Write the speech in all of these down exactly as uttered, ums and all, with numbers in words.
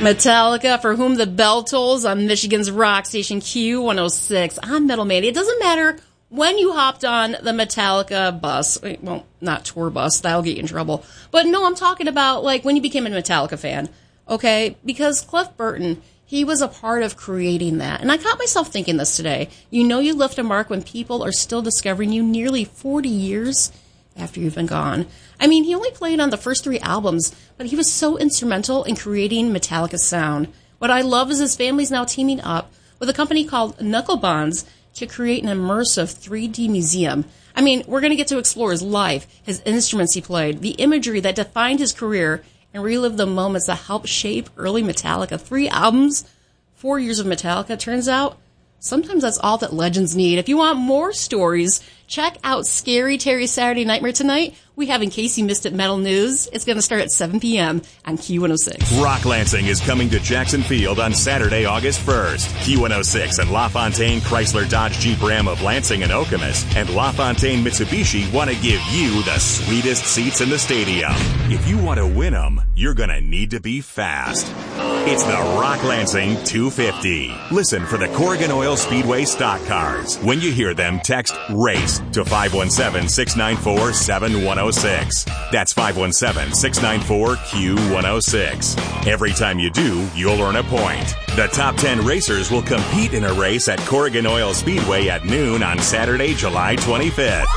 Metallica, For Whom the Bell Tolls, on Michigan's rock station Q one oh six. I'm Metal Mania. It doesn't matter when you hopped on the Metallica bus. Well, not tour bus. That'll get you in trouble. But no, I'm talking about like when you became a Metallica fan. Okay? Because Cliff Burton, he was a part of creating that. And I caught myself thinking this today. You know you left a mark when people are still discovering you nearly forty years after you've been gone. I mean, he only played on the first three albums, but he was so instrumental in creating Metallica's sound. What I love is his family's now teaming up with a company called Knuckle Bonds to create an immersive three D museum. I mean, we're going to get to explore his life, his instruments he played, the imagery that defined his career, and relive the moments that helped shape early Metallica. Three albums, four years of Metallica. Turns out, sometimes that's all that legends need. If you want more stories, check out Scary Terry Saturday Nightmare tonight. We have In Case You Missed It Metal News. It's going to start at seven p.m. on Q one oh six. Rock Lansing is coming to Jackson Field on Saturday, August first. Q one oh six and LaFontaine Chrysler Dodge Jeep Ram of Lansing and Okemos and LaFontaine Mitsubishi want to give you the sweetest seats in the stadium. If you want to win them, you're going to need to be fast. It's the Rock Lansing two fifty. Listen for the Corrigan Oil Speedway stock cars. When you hear them, text RACE to five one seven, six nine four, seven one zero six. That's five one seven, six nine four, Q one oh six. Every time you do, you'll earn a point. The top ten racers will compete in a race at Corrigan Oil Speedway at noon on Saturday, July twenty-fifth.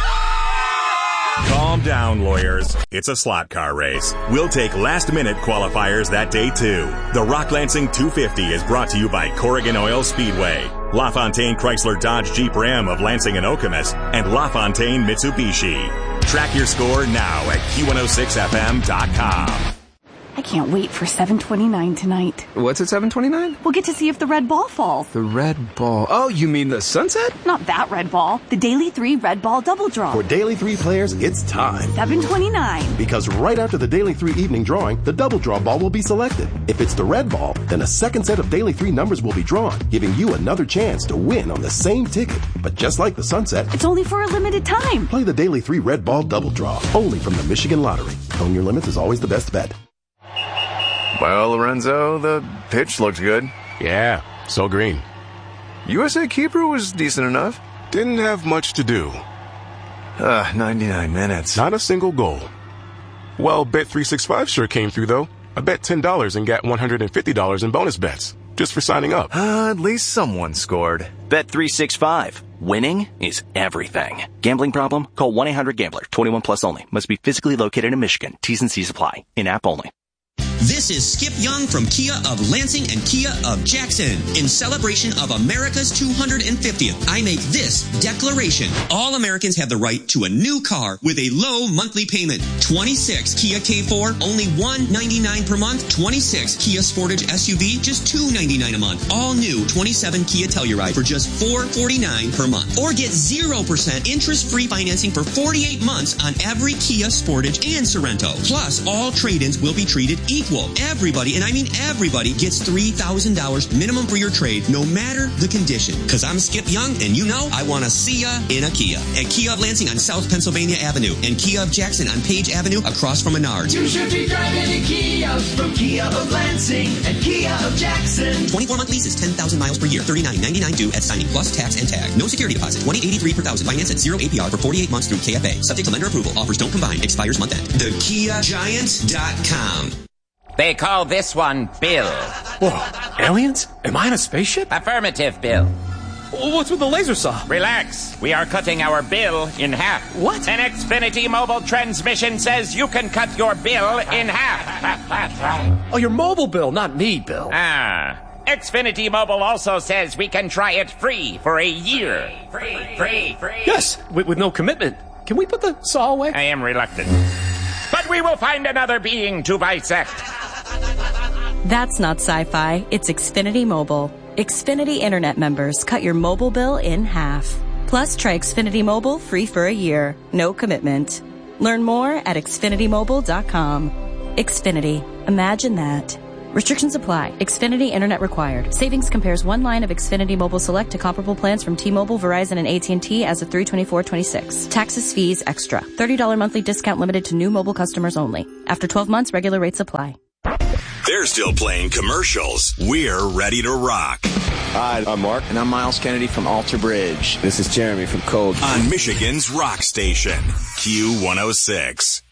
Calm down, lawyers. It's a slot car race. We'll take last-minute qualifiers that day, too. The Rock Lansing two fifty is brought to you by Corrigan Oil Speedway, LaFontaine Chrysler Dodge Jeep Ram of Lansing and Okemos, and LaFontaine Mitsubishi. Track your score now at Q one oh six F M dot com. I can't wait for seven twenty-nine tonight. What's at seven twenty-nine? We'll get to see if the red ball falls. The red ball. Oh, you mean the sunset? Not that red ball. The Daily three Red Ball Double Draw. For Daily three players, it's time. seven twenty-nine. Because right after the Daily three evening drawing, the Double Draw ball will be selected. If it's the red ball, then a second set of Daily three numbers will be drawn, giving you another chance to win on the same ticket. But just like the sunset, it's only for a limited time. Play the Daily three Red Ball Double Draw, only from the Michigan Lottery. Own your limits is always the best bet. Well, Lorenzo, the pitch looked good. Yeah, so green. U S A keeper was decent enough. Didn't have much to do. Uh, ninety-nine minutes. Not a single goal. Well, Bet three sixty-five sure came through, though. I bet ten dollars and got one hundred fifty dollars in bonus bets, just for signing up. Uh, at least someone scored. Bet three sixty-five. Winning is everything. Gambling problem? Call one eight hundred gambler. twenty-one plus only. Must be physically located in Michigan. T's and C's apply. In-app only. This is Skip Young from Kia of Lansing and Kia of Jackson. In celebration of America's two hundred fiftieth, I make this declaration. All Americans have the right to a new car with a low monthly payment. twenty-six Kia K four, only one hundred ninety-nine dollars per month. twenty-six Kia Sportage S U V, just two hundred ninety-nine dollars a month. All new twenty-seven Kia Telluride for just four hundred forty-nine dollars per month. Or get zero percent interest-free financing for forty-eight months on every Kia Sportage and Sorento. Plus, all trade-ins will be treated equal. Everybody, and I mean everybody, gets three thousand dollars minimum for your trade, no matter the condition. Because I'm Skip Young, and you know I want to see ya in a Kia. At Kia of Lansing on South Pennsylvania Avenue, and Kia of Jackson on Page Avenue across from Menards. You should be driving a Kia from Kia of Lansing and Kia of Jackson. twenty-four month leases, ten thousand miles per year, thirty-nine ninety-nine due at signing, plus tax and tag. No security deposit, twenty eighty-three per thousand. Finance at zero A P R for forty-eight months through K F A. Subject to lender approval. Offers don't combine. Expires month end. The Kia Giant dot com. They call this one Bill. Whoa, aliens? Am I in a spaceship? Affirmative, Bill. What's with the laser saw? Relax. We are cutting our bill in half. What? An Xfinity mobile transmission says you can cut your bill in half. Oh, your mobile bill, not me, Bill. Ah. Xfinity Mobile also says we can try it free for a year. Free, free, free. Yes, with, with no commitment. Can we put the saw away? I am reluctant. But we will find another being to bisect. That's not sci-fi. It's Xfinity Mobile. Xfinity Internet members cut your mobile bill in half. Plus, try Xfinity Mobile free for a year. No commitment. Learn more at Xfinity Mobile dot com. Xfinity. Imagine that. Restrictions apply. Xfinity Internet required. Savings compares one line of Xfinity Mobile Select to comparable plans from T-Mobile, Verizon, and A T and T as of three twenty-four twenty-six. Taxes, fees, extra. thirty dollars monthly discount limited to new mobile customers only. After twelve months, regular rates apply. They're still playing commercials. We're ready to rock. Hi, I'm Mark. And I'm Miles Kennedy from Alter Bridge. This is Jeremy from Cold. On Michigan's Rock Station, Q one oh six.